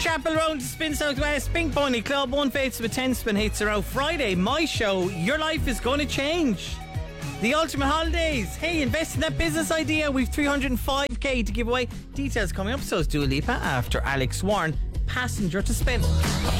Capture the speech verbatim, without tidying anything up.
Chapel Road to Spin Southwest, Pink Pony Club, one fates with ten spin hits are out Friday. My show, your life is going to change. The Ultimate Holidays. Hey, invest in that business idea. We've three hundred five k to give away. Details coming up. So is Dua Lipa after Alex Warren. Passenger to Spin.